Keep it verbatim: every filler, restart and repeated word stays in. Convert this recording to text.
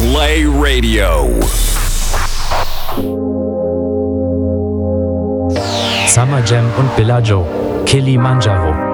Play Radio. Summer Jam und Billa Joe. Kilimanjaro.